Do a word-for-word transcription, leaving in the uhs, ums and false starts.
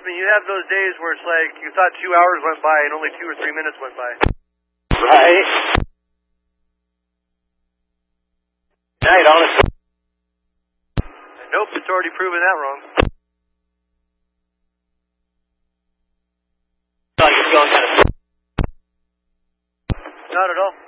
me, you have those days where it's like you thought two hours went by and only two or three minutes went by. Right. Night, honestly. Nope, it's already proven that wrong. Like it's going kind of... Not at all.